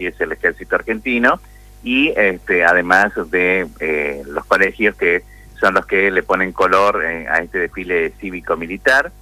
es el Ejército Argentino, y además de los colegios que son los que le ponen color a este desfile cívico-militar.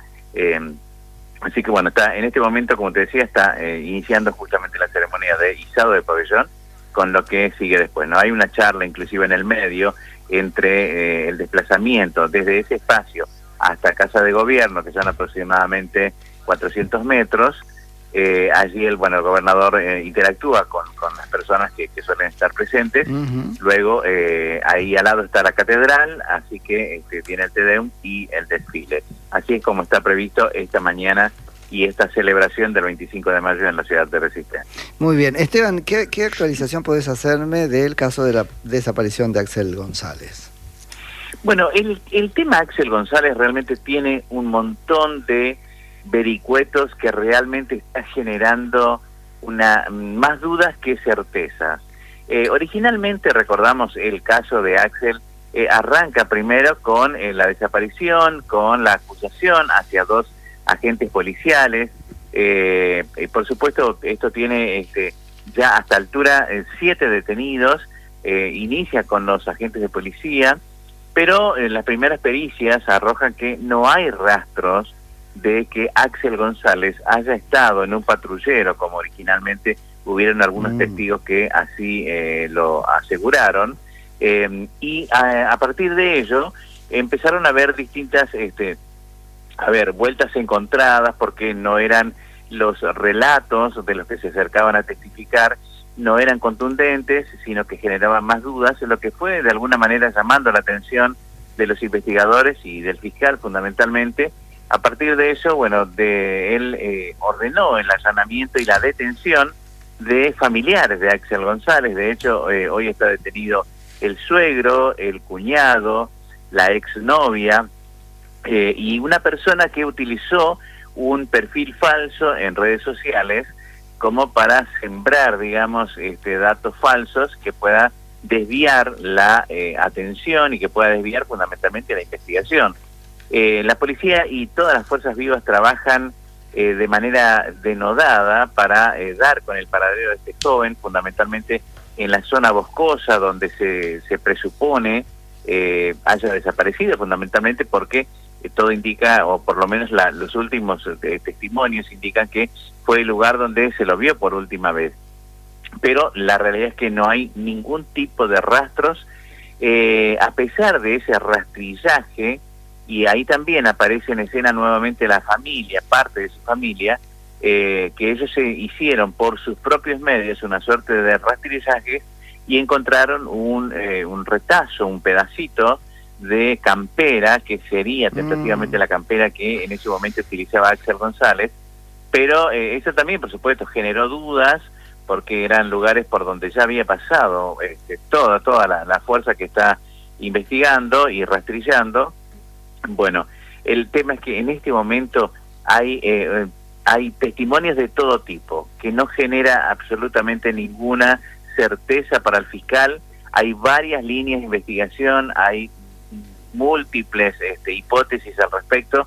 Así que bueno, está en este momento, como te decía, está iniciando justamente la ceremonia de izado de pabellón, con lo que sigue después, ¿no? Hay una charla inclusive en el medio entre el desplazamiento desde ese espacio hasta Casa de Gobierno, que son aproximadamente 400 metros. Allí el gobernador interactúa con las personas que suelen estar presentes. Luego ahí al lado está la catedral, así que viene el Te Deum y el desfile. Así es como está previsto esta mañana y esta celebración del 25 de mayo en la ciudad de Resistencia. Muy bien. Esteban, ¿qué actualización podés hacerme del caso de la desaparición de Axel González? Bueno, el tema Axel González realmente tiene un montón de vericuetos que realmente está generando más dudas que certezas. Originalmente, recordamos, el caso de Axel arranca primero con la desaparición, con la acusación hacia 2 agentes policiales. Por supuesto, esto tiene ya hasta altura 7 detenidos. Inicia con los agentes de policía, pero las primeras pericias arrojan que no hay rastros de que Axel González haya estado en un patrullero, como originalmente hubieron algunos testigos que así lo aseguraron, y a partir de ello empezaron a haber distintas vueltas encontradas, porque no eran los relatos de los que se acercaban a testificar, no eran contundentes, sino que generaban más dudas, lo que fue de alguna manera llamando la atención de los investigadores y del fiscal fundamentalmente. A partir de eso, él ordenó el allanamiento y la detención de familiares de Axel González. De hecho, hoy está detenido el suegro, el cuñado, la exnovia, y una persona que utilizó un perfil falso en redes sociales como para sembrar, digamos, datos falsos que pueda desviar la atención y que pueda desviar fundamentalmente la investigación. La policía y todas las fuerzas vivas trabajan de manera denodada para dar con el paradero de este joven, fundamentalmente en la zona boscosa donde se presupone haya desaparecido, fundamentalmente porque todo indica, o por lo menos los últimos testimonios indican que fue el lugar donde se lo vio por última vez. Pero la realidad es que no hay ningún tipo de rastros, a pesar de ese rastrillaje, y ahí también aparece en escena nuevamente la familia, parte de su familia, que ellos se hicieron por sus propios medios una suerte de rastrillaje y encontraron un retazo, un pedacito de campera, que sería tentativamente la campera que en ese momento utilizaba Axel González, pero eso también, por supuesto, generó dudas, porque eran lugares por donde ya había pasado toda la fuerza que está investigando y rastrillando. Bueno, el tema es que en este momento hay testimonios de todo tipo, que no genera absolutamente ninguna certeza para el fiscal. Hay varias líneas de investigación, hay múltiples hipótesis al respecto,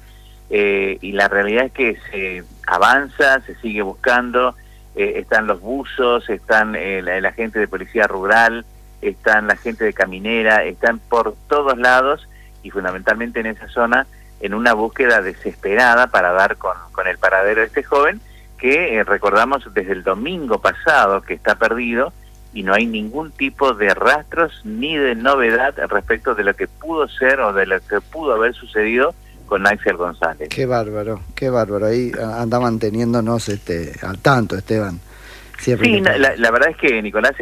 y la realidad es que se avanza, se sigue buscando. Están los buzos, están la gente de policía rural, están la gente de caminera, están por todos lados, y fundamentalmente en esa zona, en una búsqueda desesperada para dar con el paradero de este joven, que recordamos desde el domingo pasado que está perdido, y no hay ningún tipo de rastros ni de novedad respecto de lo que pudo ser o de lo que pudo haber sucedido con Axel González. Qué bárbaro. Ahí anda manteniéndonos al tanto, Esteban. Siempre sí, la verdad es que, Nicolás,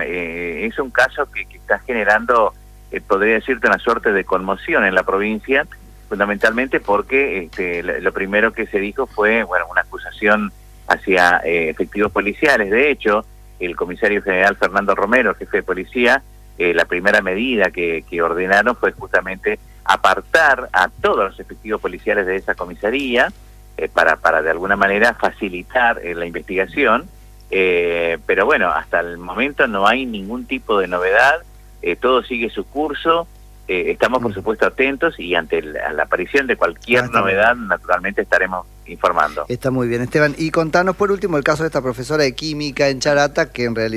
es un caso que está generando, podría decirte, una suerte de conmoción en la provincia, fundamentalmente porque lo primero que se dijo fue una acusación hacia efectivos policiales. De hecho, el comisario general Fernando Romero, jefe de policía, la primera medida que ordenaron fue justamente apartar a todos los efectivos policiales de esa comisaría para de alguna manera facilitar la investigación, pero bueno, hasta el momento no hay ningún tipo de novedad, todo sigue su curso. Estamos por supuesto atentos, y ante la aparición de cualquier novedad naturalmente estaremos informando. Está muy bien, Esteban. Y contanos por último el caso de esta profesora de química en Charata, que en realidad